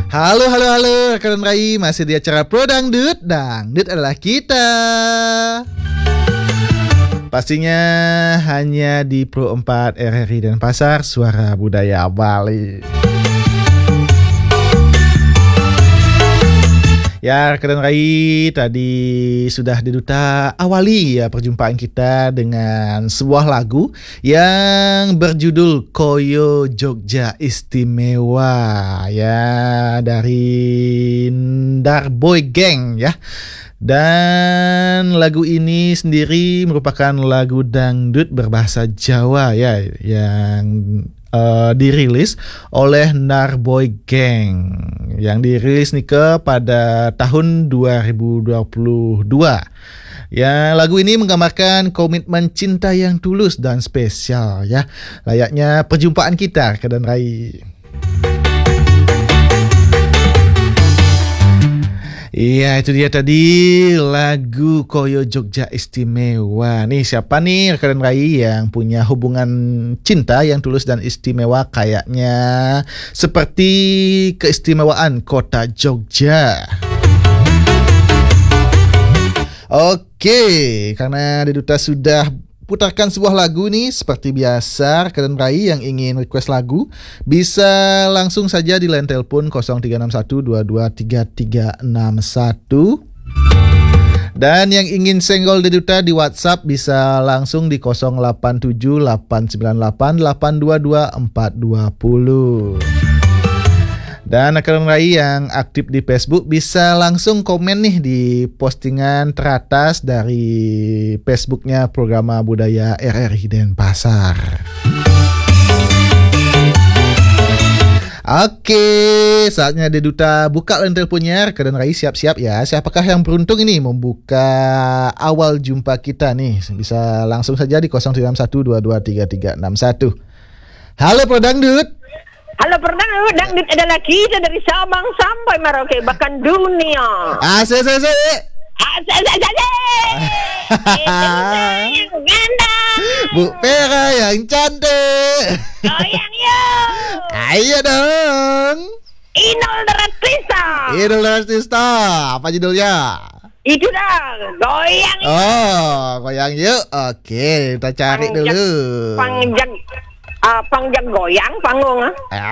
Halo rekan Rai, masih di acara Pro Dangdut. Dangdut adalah kita. Pastinya hanya di Pro 4 RRI Denpasar, Suara Budaya Bali. Ya, rekan Rai, tadi sudah diduta awali ya perjumpaan kita dengan sebuah lagu yang berjudul Koyo Jogja Istimewa ya, dari Darboy Gang ya. Dan lagu ini sendiri merupakan lagu dangdut berbahasa Jawa ya, yang dirilis oleh Darboy Gang, yang dirilis nih pada tahun 2022. Ya, lagu ini menggambarkan komitmen cinta yang tulus dan spesial ya, layaknya perjumpaan kita ke Dan Rai. Iya, itu dia tadi lagu Koyo Jogja Istimewa. Nih, siapa nih rekan Rai yang punya hubungan cinta yang tulus dan istimewa kayaknya seperti keistimewaan kota Jogja? Oke, karena Deduta sudah putarkan sebuah lagu nih, seperti biasa rekan Rai yang ingin request lagu bisa langsung saja di line telepon 0361223361. Dan yang ingin senggol Deduta di WhatsApp bisa langsung di 087898222420. Dan rekan Rai yang aktif di Facebook bisa langsung komen nih di postingan teratas dari Facebooknya Programa Budaya RRI Denpasar. Oke, saatnya Deduta buka line teleponnya. Rekan Rai siap-siap ya. Siapakah yang beruntung ini membuka awal jumpa kita nih? Bisa langsung saja di 0361223361. Halo Pro Dangdut. Halo Dangdut, Dangdut adalah kita dari Sabang sampai Merauke, bahkan dunia. Asik. Yang ganteng, Bu Pera yang cantik. goyang yuk. Ayo dong. Inul Daratista. Idol Artista. Apa judulnya? Itu dah, goyang yuk. Oh, goyang yuk. Oke, kita cari dulu. Pangjak goyang panggung.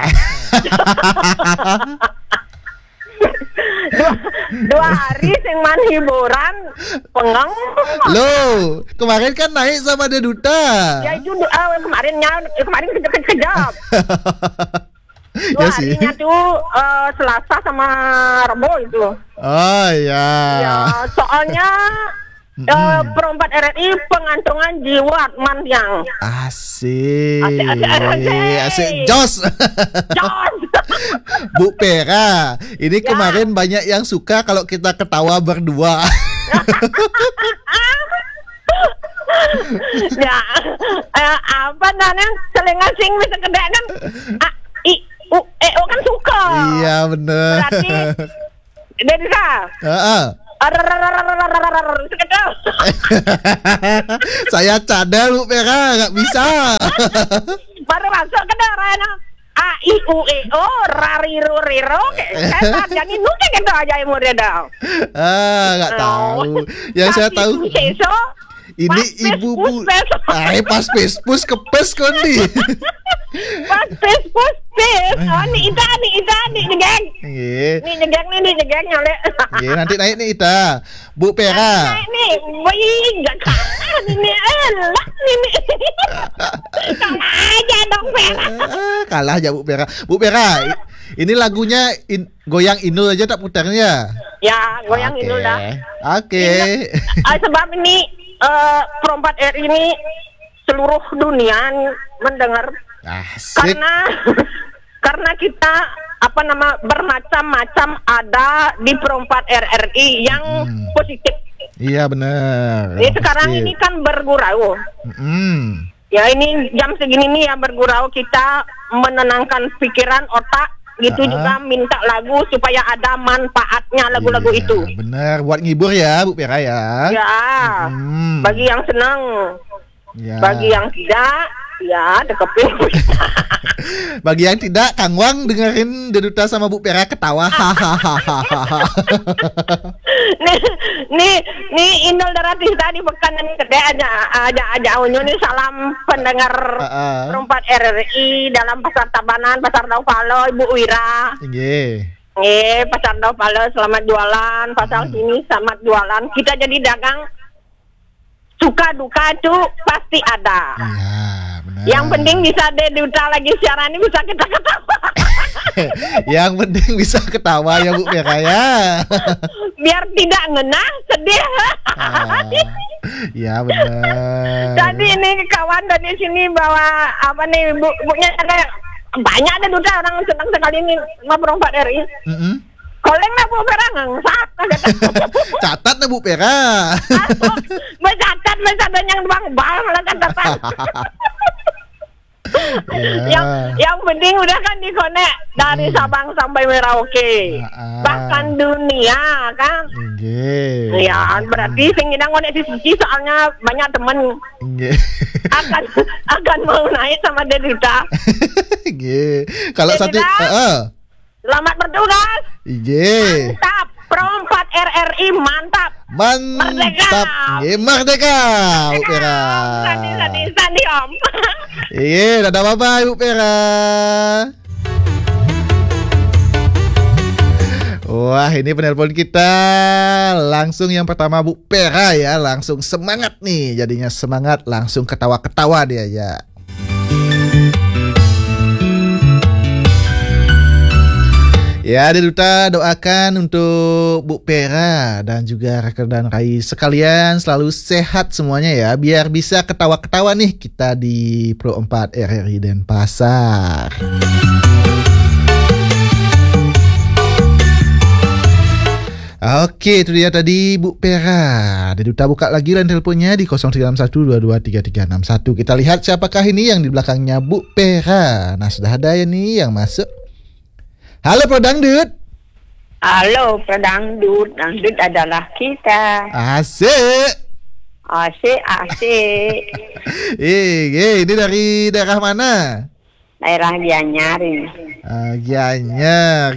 Dua hari sing man hiburan pengang. Loh, kemarin kan naik sama Deduta. Ya itu kemarin kejap. Dua Ya sih. harinya tuh Selasa sama Rabu itu. Oh ya. Ya soalnya Perempat RRI pengantongan jiwa Mantiang. Asik. Asik. Jos. Jos. Bu Pera, ini kemarin banyak yang suka kalau kita ketawa berdua. Ya, apa namanya? Selengan sing bisa kedai kan? O kan suka. Iya bener. Berarti dari saya cadel Bu Pera, nggak bisa. baru masuk ke daerah A I U E O rariru riro kayak jadi nuke gitu aja yang muda dah. Nggak tahu. Yang saya tahu ini ibu bu. Pas pes kepes kondi. Pas pes. Oh ni ita jegeng. Ni jegeng nyolek. Nanti naik nih Ita. Bu Pera. Nih, boy, enggak kalah ini elak ini. Kalah aja dong Pera. Kalah aja Bu Pera. Bu Pera, ini lagunya goyang Inul aja tak putarnya. Ya, goyang Inul dah. Oke. Sebab ini Perempat RRI ini seluruh dunia mendengar. Asik. Karena kita bermacam-macam ada di Perempat RRI yang positif. Iya benar. Jadi sekarang ini kan bergurau. Ya ini jam segini nih ya bergurau, kita menenangkan pikiran, otak, gitu juga minta lagu supaya ada manfaatnya lagu-lagu itu. Benar, buat ngibur ya Bu Pera ya. Ya, bagi yang senang, bagi yang tidak Ya, dekepin. Bagi yang tidak, Kang Wang dengerin Deduta sama Bu Pera ketawa. Hahaha. nih Indol Daratista di Bekanan Gede aja unyu nih salam pendengar Perempat RRI dalam Pasar Tabanan, Pasar Daupalo, Ibu Wira. Pasar Daupalo selamat jualan, Pasar sini selamat jualan. Kita jadi dagang suka duka tuh pasti ada. Iya, benar. Yang penting bisa Deduta lagi siaran ini bisa kita ketawa. Yang penting bisa ketawa ya Bu Pera ya. Biar tidak ngenah, sedih. Ya benar. Tadi ini kawan dari sini bawa apa nih bukunya ada banyak Deduta orang senang sekali ini ngobrol Pak RI. Koleng lah Bu Pera ngangsak. Catat na Bu Pera. Mencatat yang bang lah catatan. Yang penting udah kan dikonek dari Sabang sampai Merauke, bahkan dunia kan. Ya berarti sing ngidang konek sisi soalnya banyak temen akan mau naik sama Deduta. Kalau satu selamat bertugas. Mantap. Perempat RRI mantap. Mantap. Merdeka. Bu Pera. Sandi Om. Dadah bye-bye Bu Pera. Wah, ini penelpon kita langsung yang pertama Bu Pera ya, langsung semangat nih, jadinya semangat, langsung ketawa-ketawa dia ya. Ya, Deduta doakan untuk Bu Pera dan juga Raker dan Rai sekalian selalu sehat semuanya ya, biar bisa ketawa-ketawa nih kita di Pro 4 RRI Denpasar. Oke, itu dia tadi Bu Pera. Deduta buka lagi line teleponnya di 0361223361. Kita lihat siapakah ini yang di belakangnya Bu Pera. Nah, sudah ada ya nih yang masuk. Halo Pro Dangdut. Halo Pro Dangdut. Dangdut adalah kita. Asik. Ini dari daerah mana? Daerah Gianyar ini. Gianyar.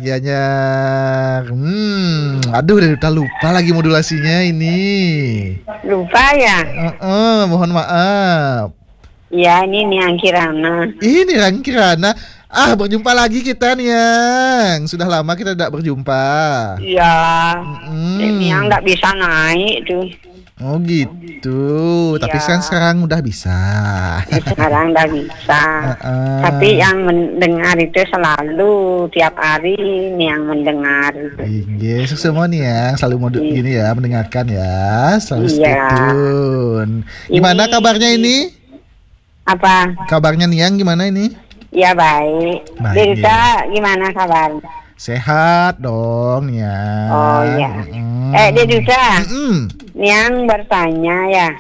Aduh, Deduta lupa lagi modulasinya ini. Lupa ya? Mohon maaf. Ya, ini Niang Kirana. Ini Niang Kirana. Berjumpa lagi kita nih Yang. Sudah lama kita tidak berjumpa. Iya. Ini yang tidak bisa naik tuh. Oh gitu. Tapi sekarang udah bisa. Sekarang udah bisa. Tapi yang mendengar itu selalu tiap hari ini yang mendengar. Iya, semua nih ya, selalu mau gini ya, mendengarkan ya, selalu stay tune. Gimana kabarnya ini? Apa? Kabarnya nih Yang gimana ini? Ya baik. Deduta gimana kabar? Sehat dong ya. Oh ya. Deduta. Yang bertanya ya.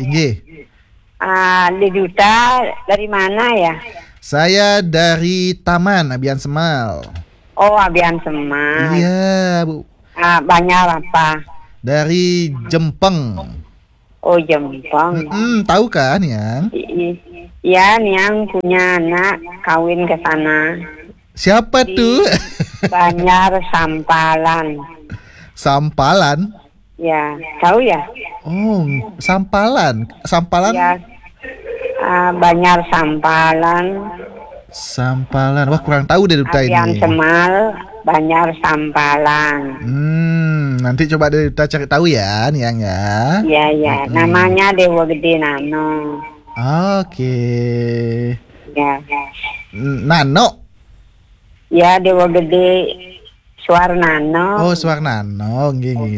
Deduta dari mana ya? Saya dari Taman Abian Semal. Oh, Abian Semal. Iya, Bu. Banyak apa? Dari Jempeng. Oh, Jempeng. Tahu kan Yang? Ya, Niang punya anak kawin ke sana. Siapa tuh? Banjar Sampalan. Sampalan? Ya, tahu ya? Oh, Sampalan. Ya, Banjar Sampalan. Wah, kurang tahu deh Deduta ini. Abian Semal, Banjar Sampalan. Nanti coba Deduta cari tahu ya, Niang ya. Iya. Namanya Dewa Gede Nano. Oke. Ya. Nano. Ya, Dewa Gede Suarnano. Oh, Suarnano.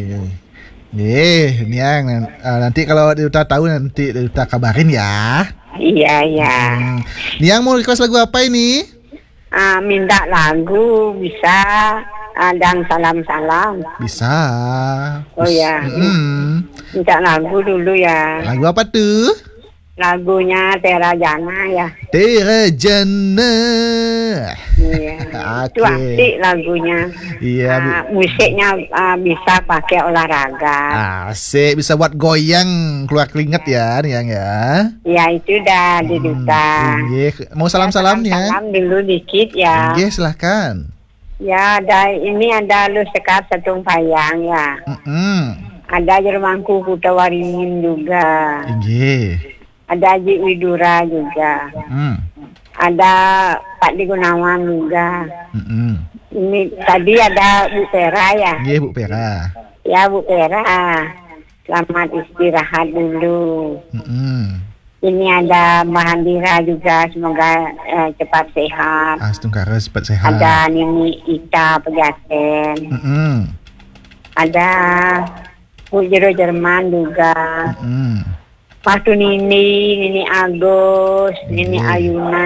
Niang. Nanti kalau Deduta tahu nanti Deduta kabarin ya. Iya. Niang mau request lagu apa ini? Minta lagu bisa, dan salam-salam. Bisa. Oh ya. Minta lagu dulu ya. Lagu apa tuh? lagunya Tera Jana ya. Tera Jana. Iya. Itu asik lagunya. Iya. Musiknya bisa pakai olahraga. Asik, bisa buat goyang keluar keringat ya, Niang ya. Ya itu dah di Duta. Mau salam-salamnya? Salam dulu dikit ya. Iya, silahkan. Ya, ada lu sekat Setung Payang ya. Ada Jermangku Kutawaringin juga. Iya. Ada Haji Widura juga. Ada Pak Di Gunawan juga. Ini tadi ada Bu Pera ya. Iya, Bu Pera. Ya, Bu Pera. Selamat istirahat dulu. Ini ada Mbak Handira juga, semoga cepat sehat. Astungkara cepat sehat. Ada Nini Ita Pejaten. Ada Bu Jero Jerman juga. Pastu Nini Agus, Nini Ayuna,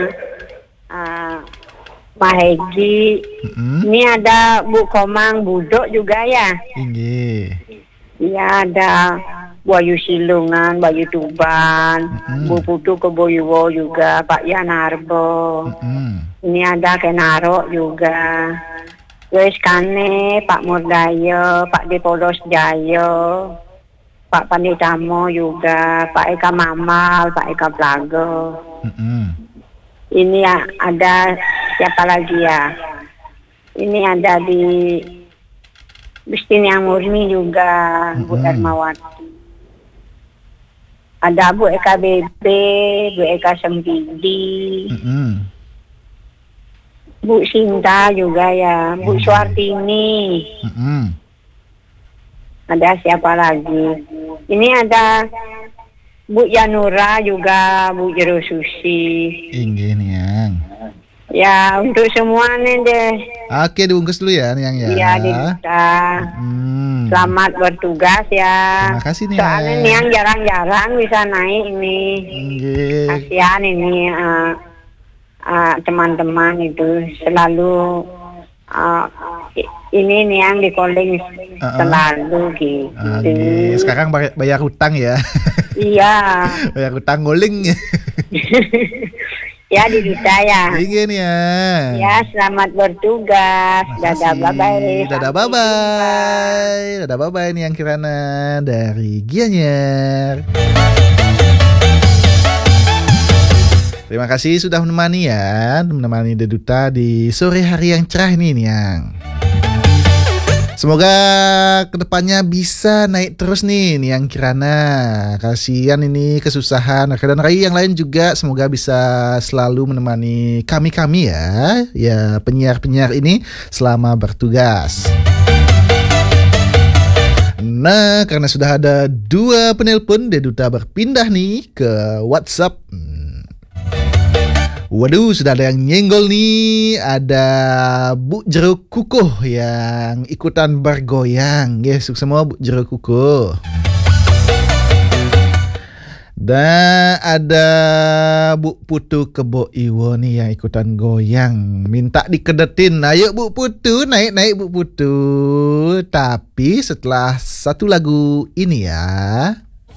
Pak Hegi. Ini ada Bu Komang Budok juga ya. Iya, ada Bayu Silungan, Bayu Tuban, Bu Putu Keboyuwo juga, Pak Yanarbo. Ini ada Kenaro juga. Wes Kane, Pak Murdayo, Pak Dipolos Jayo, Pak Panditamo juga, Pak Eka Mamal, Pak Eka Plago. Ini ya, ada siapa lagi ya? Ini ada di Bistini Murni juga, Bu Ermawati. Ada Bu Eka BB, Bu Eka Sempidi, Bu Sinta juga ya, Bu Suartini. Ada siapa lagi? Ini ada Bu Yanura juga, Bu Jero Susi. Ini Niang. Ya, untuk semua nih deh. Oke, diungkes dulu ya, Niang ya. Iya, Dita. Selamat bertugas ya. Terima kasih, Niang. Soalnya Niang jarang-jarang bisa naik ini. Kasihan ini teman-teman itu selalu ini Niang di calling selalu gitu. Sekarang bayar hutang ya. Iya. Bayar hutang nguling. Ya di Dita ya. Iya nih ya. Ya, selamat bertugas. Dadah bye-bye. Dadah bye-bye. Dadah bye-bye nih yang Kirana dari Gianyar. Terima kasih sudah menemani Deduta di sore hari yang cerah ini Niang. Semoga kedepannya bisa naik terus nih Niang Kirana. Kasihan ini kesusahan. Dan Rai yang lain juga semoga bisa selalu menemani kami ya. Ya penyiar-penyiar ini selama bertugas. Nah, karena sudah ada 2 penelpon, Deduta berpindah nih ke WhatsApp. Waduh, sudah ada yang nyenggol nih. Ada Bu Jero Kukuh yang ikutan bergoyang. Sukses semua Bu Jero Kukuh. Dan ada Bu Putu Kebo Iwo nih yang ikutan goyang. Minta dikedetin. Ayo Bu Putu, naik Bu Putu. Tapi setelah satu lagu ini ya.